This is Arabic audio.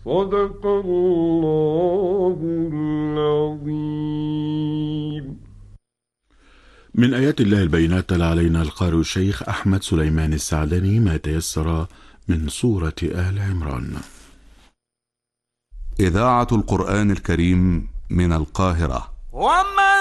صدق الله العظيم. من آيات الله البينات تلا علينا القارئ الشيخ أحمد سليمان السعدني ما تيسر من سورة آل عمران. إذاعة القرآن الكريم من القاهرة. وما